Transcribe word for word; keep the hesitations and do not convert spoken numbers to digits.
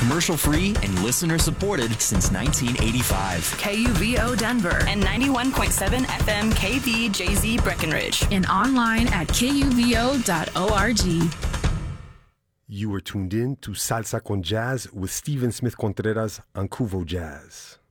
Commercial-free and listener-supported since nineteen eighty-five. K U V O Denver and ninety-one point seven F M K V J Z Breckenridge. And online at K U V O dot org. You were tuned in to Salsa con Jazz with Stephen Smith Contreras on Cuvo Jazz.